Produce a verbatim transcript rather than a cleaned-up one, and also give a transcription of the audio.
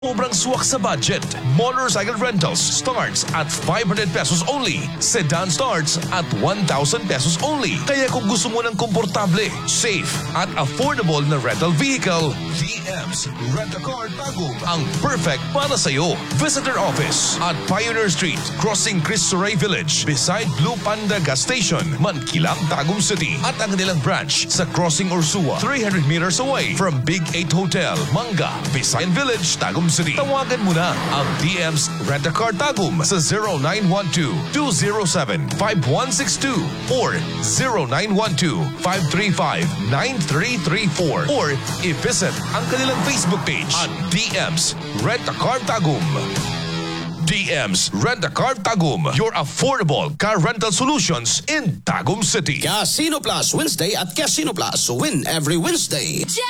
Sobrang swak sa budget. Motorcycle rentals starts at five hundred pesos only. Sedan starts at one thousand pesos only. Kaya kung gusto mo ng komportable, safe, at affordable na rental vehicle, D M's Rent-A-Car Tagum ang perfect para sa'yo. Visit our office at Pioneer Street, crossing Cristo Rey Village, beside Blue Panda Gas Station, Mankilang, Tagum City. At ang nilang branch sa Crossing Ursua, three hundred meters away from Big eight Hotel, Manga, Visayan Village, Tagum City. Tawagan mo na ang D M's Rent-A-Car Tagum sa zero nine one two, two zero seven, five one six two or zero nine one two, five three five, nine three three four or i-visit ang kanilang Facebook page at D M's Rent-A-Car Tagum. D M's Rent-A-Car Tagum, your affordable car rental solutions in Tagum City. Casino Plus Wednesday at Casino Plus. Win every Wednesday.